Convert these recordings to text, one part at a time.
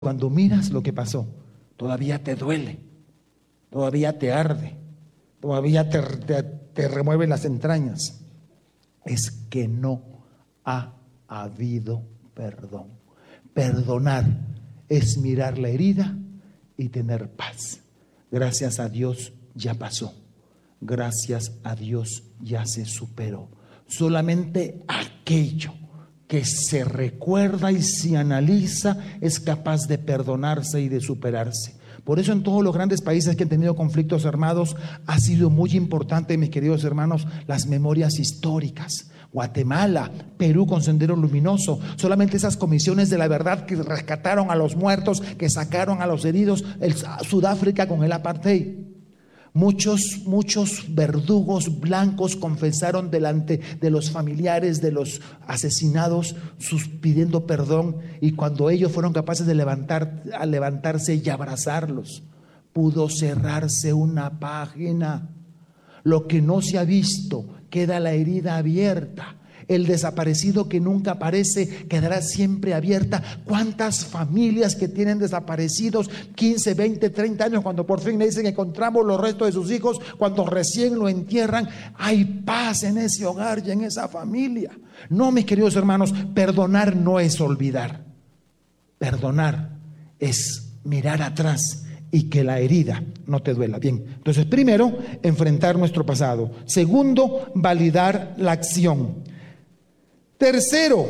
Cuando miras lo que pasó, todavía te duele, todavía te arde, todavía te remueve las entrañas. Es que no ha habido perdón. Perdonar es mirar la herida y tener paz. Gracias a Dios ya pasó. Gracias a Dios ya se superó. Solamente aquello que se recuerda y se analiza es capaz de perdonarse y de superarse. Por eso en todos los grandes países que han tenido conflictos armados ha sido muy importante, mis queridos hermanos, las memorias históricas. Guatemala, Perú con Sendero Luminoso, solamente esas comisiones de la verdad que rescataron a los muertos, que sacaron a los heridos, Sudáfrica con el apartheid. Muchos verdugos blancos confesaron delante de los familiares de los asesinados, pidiendo perdón, y cuando ellos fueron capaces de levantarse y abrazarlos, pudo cerrarse una página. Lo que no se ha visto, queda la herida abierta. El desaparecido que nunca aparece quedará siempre abierta. ¿Cuántas familias que tienen desaparecidos 15, 20, 30 años, cuando por fin le dicen encontramos los restos de sus hijos, cuando recién lo entierran, hay paz en ese hogar y en esa familia? No, mis queridos hermanos, perdonar no es olvidar. Perdonar es mirar atrás y que la herida no te duela. Bien, entonces primero, enfrentar nuestro pasado. Segundo, validar la acción. Tercero,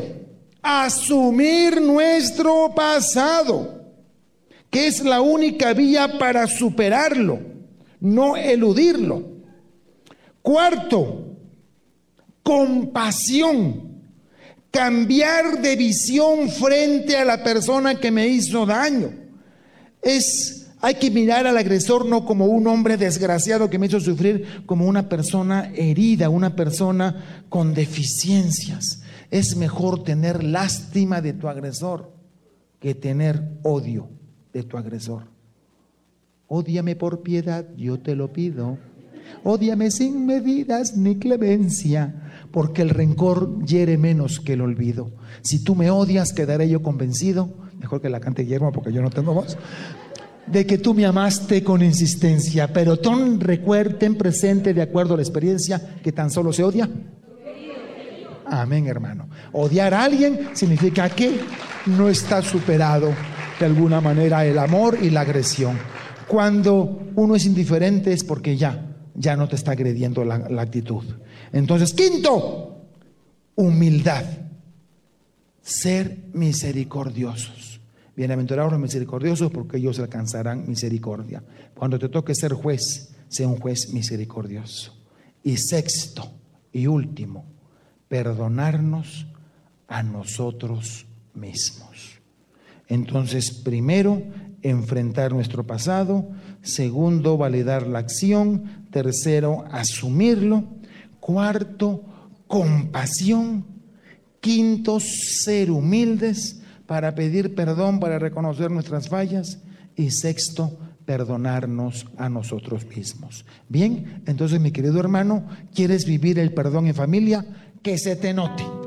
asumir nuestro pasado, que es la única vía para superarlo, no eludirlo. Cuarto, compasión, cambiar de visión frente a la persona que me hizo daño. Hay que mirar al agresor no como un hombre desgraciado que me hizo sufrir, como una persona herida, una persona con deficiencias. Es mejor tener lástima de tu agresor que tener odio de tu agresor. Ódiame por piedad, yo te lo pido. Ódiame sin medidas ni clemencia, porque el rencor hiere menos que el olvido. Si tú me odias, quedaré yo convencido, mejor que la cante Guillermo porque yo no tengo voz, de que tú me amaste con insistencia, pero ten presente, de acuerdo a la experiencia, que tan solo se odia. Amén, hermano. Odiar a alguien significa que no está superado de alguna manera el amor y la agresión. Cuando uno es indiferente es porque ya no te está agrediendo la actitud. Entonces, quinto, humildad. Ser misericordiosos. Bienaventurados los misericordiosos, porque ellos alcanzarán misericordia. Cuando te toque ser juez, sea un juez misericordioso. Y sexto y último, perdonarnos a nosotros mismos. Entonces, primero, enfrentar nuestro pasado. Segundo, validar la acción. Tercero, asumirlo. Cuarto, compasión. Quinto, ser humildes para pedir perdón, para reconocer nuestras fallas. Y sexto, perdonarnos a nosotros mismos. Bien, entonces mi querido hermano, ¿quieres vivir el perdón en familia? Que se te note.